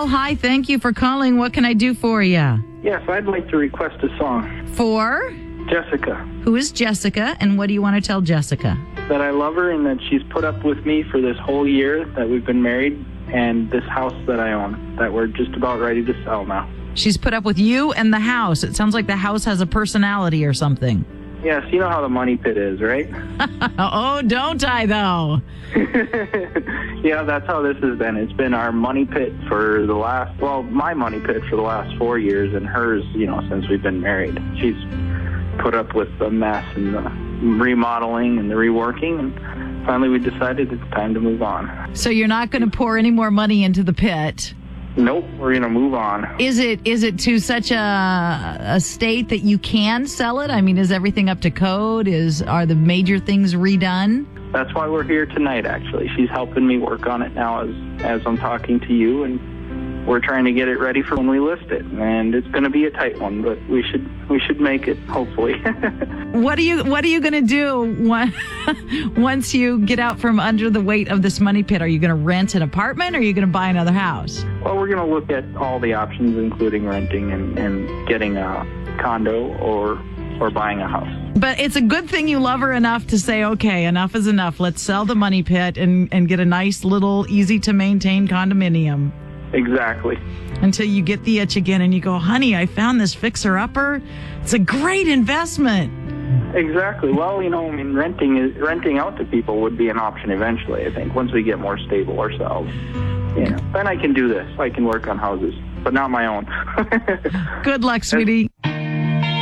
Well, hi, thank you for calling. What can I do for you? Yes, I'd like to request a song. For? Jessica. Who is Jessica, and what do you want to tell Jessica? That I love her and that she's put up with me for this whole year that we've been married and this house that I own that we're just about ready to sell now. She's put up with you and the house. It sounds like the house has a personality or something. Yes, you know how the money pit is, right? Oh, don't I, though? Yeah, that's how this has been. It's been our money pit for my money pit for the last 4 years, and hers, since we've been married. She's put up with the mess and the remodeling and the reworking, and finally we decided it's time to move on. So you're not going to pour any more money into the pit? Nope, we're going to move on. Is it to such a state that you can sell it? I mean, is everything up to code? Are the major things redone? That's why we're here tonight, actually. She's helping me work on it now as I'm talking to you, and we're trying to get it ready for when we list it. And it's going to be a tight one, but we should make it, hopefully. What are you going to do once you get out from under the weight of this money pit? Are you going to rent an apartment, or are you going to buy another house? Well, we're going to look at all the options, including renting and getting a condo or buying a house. But it's a good thing you love her enough to say, okay, enough is enough. Let's sell the money pit and get a nice little easy-to-maintain condominium. Exactly. Until you get the itch again and you go, honey, I found this fixer-upper. It's a great investment. Exactly. Well, renting out to people would be an option eventually, I think, once we get more stable ourselves. Then I can do this. I can work on houses, but not my own. Good luck, sweetie.